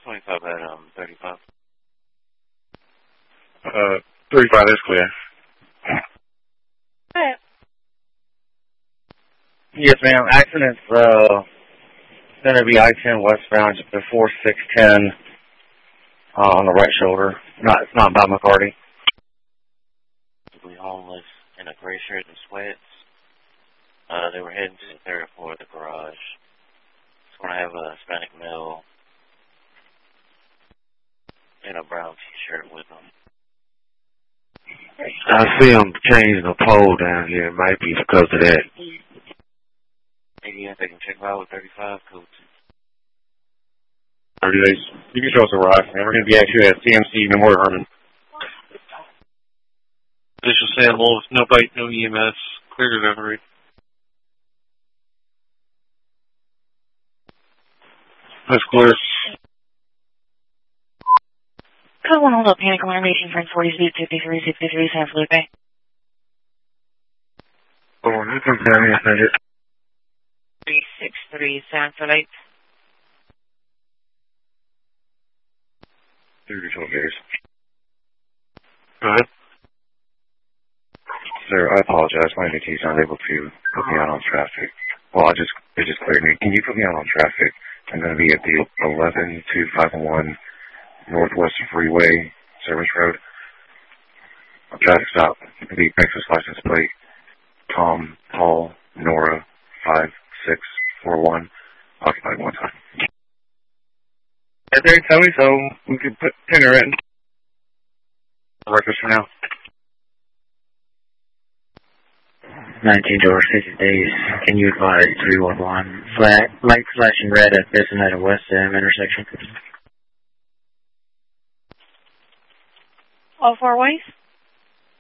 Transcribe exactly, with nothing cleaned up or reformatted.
twenty-five at um, thirty-five. Uh, thirty-five is clear. Alright. Yes, ma'am. Accident's uh, going to be I ten westbound before six ten uh, on the right shoulder. Not, it's not by McCarty. We homeless in a gray shirt and sweats. Uh, they were heading to the third floor of the garage. Just want to have a Hispanic male in a brown t-shirt with them. I see them changing the pole down here. It might be because of that. Maybe if they can check out with thirty-five codes. thirty-eight. You can show us a ride, man. We're going to be out here at C M C Memorial Herman. Initial San Wolf, no bite, no E M S, clear delivery. That's clear. Code one, hold up, panic alarmation, friend forty-two fifty-three sixty-three, San Felipe. Oh, you can tell me if I just... three six three, San Felipe. thirty-two days. Go ahead. Sir, I apologize. My M T is not able to put me out on traffic. Well, I just, it just cleared me. Can you put me out on traffic? I'm going to be at the eleven two five one Northwest Freeway, Service Road. A traffic stop. The Texas license plate. Tom, Paul, Nora, five six four one. Occupied one time. There, tell me so we could put Tanner in. Records for now. nineteen doors, fifty days. Can you advise three one one? Flat, light flashing red at Bissonetta West M intersection. All four ways?